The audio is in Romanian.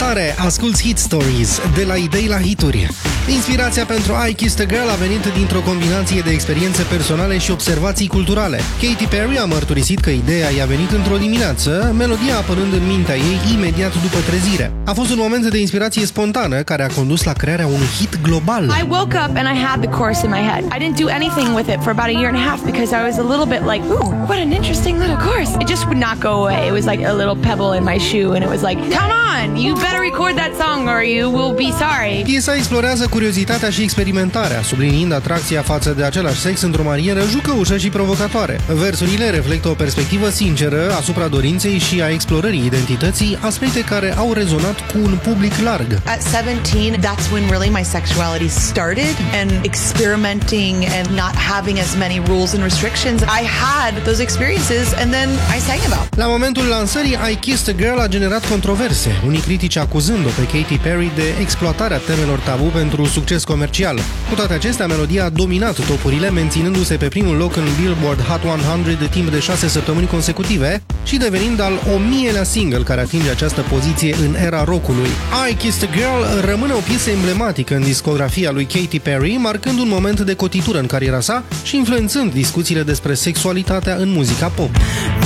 Salutare! Asculți Hit Stories, de la idei la hituri. Inspirația pentru I Kissed a Girl a venit dintr-o combinație de experiențe personale și observații culturale. Katy Perry a mărturisit că ideea i-a venit într-o dimineață, melodia apărând în mintea ei imediat după trezire. A fost un moment de inspirație spontană care a condus la crearea unui hit global. I woke up and I had the chorus in my head. I didn't do anything with it for about a year and a half because I was a little bit like, ooh, what an interesting little chorus. It just would not go away. It was like a little pebble in my shoe and it was like, come on, you better record that song or you will be sorry. Piesa explorează curiozitatea și experimentarea, subliniind atracția față de același sex într-o manieră jucăușă și provocatoare. Versurile reflectă o perspectivă sinceră asupra dorinței și a explorării identității, aspecte care au rezonat cu un public larg. At 17, that's when really my sexuality started and experimenting and not having as many rules and restrictions. I had those experiences and then I sang about. La momentul lansării, I Kissed a Girl a generat controverse, unii critici acuzând-o pe Katy Perry de exploatarea temelor tabu pentru succes comercial. Cu toate acestea, melodia a dominat topurile, menținându-se pe primul loc în Billboard Hot 100 de timp de 6 săptămâni consecutive și devenind al 1000-lea single care atinge această poziție în era rockului. I Kissed a Girl rămâne o piesă emblematică în discografia lui Katy Perry, marcând un moment de cotitură în cariera sa și influențând discuțiile despre sexualitatea în muzica pop.